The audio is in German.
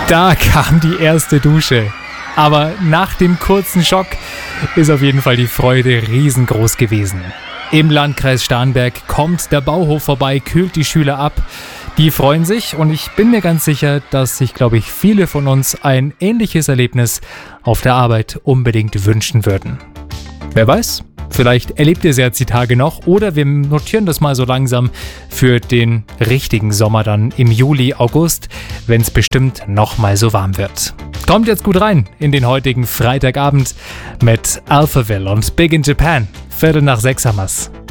Da kam die erste Dusche. Aber nach dem kurzen Schock ist auf jeden Fall die Freude riesengroß gewesen. Im Landkreis Starnberg kommt der Bauhof vorbei, kühlt die Schüler ab. Die freuen sich und ich bin mir ganz sicher, dass sich, viele von uns ein ähnliches Erlebnis auf der Arbeit unbedingt wünschen würden. Wer weiß, vielleicht erlebt ihr es jetzt die Tage noch oder wir notieren das mal so langsam für den richtigen Sommer dann im Juli, August, wenn es bestimmt noch mal so warm wird. Kommt jetzt gut rein in den heutigen Freitagabend mit Alphaville und Big in Japan. 5:45 haben wir's.